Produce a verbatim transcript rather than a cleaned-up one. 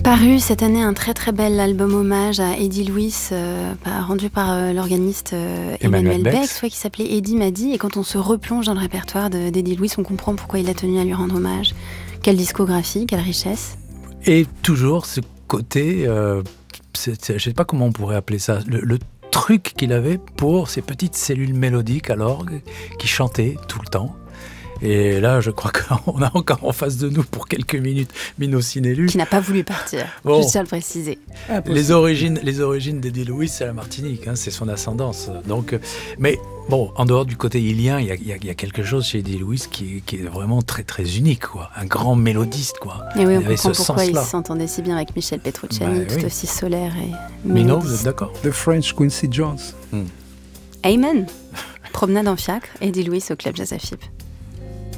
paru cette année un très très bel album hommage à Eddie Louis, euh, rendu par euh, l'organiste euh, Emmanuel, Emmanuel Bex, ouais, qui s'appelait Eddie m'a dit. Et quand on se replonge dans le répertoire de, d'Eddie Louis, on comprend pourquoi il a tenu à lui rendre hommage. Quelle discographie, quelle richesse. Et toujours ce côté, euh, c'est, c'est, je ne sais pas comment on pourrait appeler ça, le, le truc qu'il avait pour ces petites cellules mélodiques à l'orgue qui chantaient tout le temps. Et là, je crois qu'on a encore en face de nous pour quelques minutes Mino Sinelu. Qui n'a pas voulu partir, bon. Je tiens à le préciser. Ah, les origines, les origines d'Eddie Louis, c'est la Martinique, hein, c'est son ascendance. Donc, mais bon, en dehors du côté ilien, il y a, y a, y a quelque chose chez Eddie Louis qui, qui est vraiment très très unique, quoi. Un grand mélodiste, quoi. Et oui, on il avait comprend ce pourquoi sens-là. Il s'entendait si bien avec Michel Petrucciani, bah, tout oui. aussi solaire et Mino, mélodiste. vous êtes d'accord? The French Quincy Jones. Hmm. Amen. Promenade en fiacre, Eddie Louis au Club Jazz à F I P.